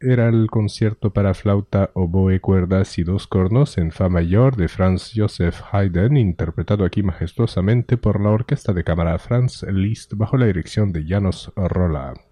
era el concierto para flauta, oboe, cuerdas y dos cornos en fa mayor de Franz Joseph Haydn, interpretado aquí majestuosamente por la Orquesta de Cámara Franz Liszt bajo la dirección de János Rolla.